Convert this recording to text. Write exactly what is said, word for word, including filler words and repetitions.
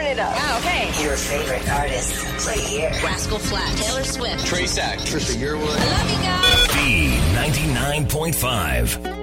it up. Wow, okay. Your favorite artists play here. Rascal Flatts, Taylor Swift, Trey Sack, Trisha Yearwood. I love you guys. B ninety-nine point five.